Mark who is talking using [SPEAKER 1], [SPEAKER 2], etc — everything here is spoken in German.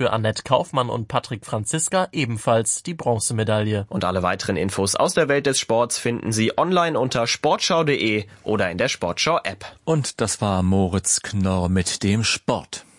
[SPEAKER 1] für Annette Kaufmann und Patrick Franziska ebenfalls die Bronzemedaille.
[SPEAKER 2] Und alle weiteren Infos aus der Welt des Sports finden Sie online unter sportschau.de oder in der Sportschau-App.
[SPEAKER 3] Und das war Moritz Knorr mit dem Sport.